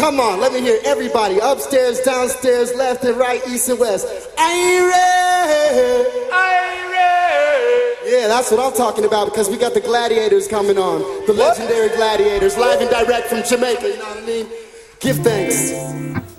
Come on, let me hear everybody. Upstairs, downstairs, left and right, east and west. I ain't ready. Yeah, that's what I'm talking about, because we got the Gladiators coming on. The legendary Gladiators, live and direct from Jamaica, you know what I mean? Give thanks.